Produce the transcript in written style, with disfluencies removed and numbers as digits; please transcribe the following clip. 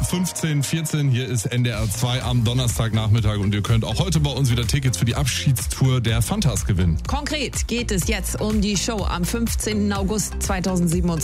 15:14. Hier ist NDR 2 am Donnerstagnachmittag und ihr könnt auch heute bei uns wieder Tickets für die Abschiedstour der Fantas gewinnen. Konkret geht es jetzt um die Show am 15. August 2027.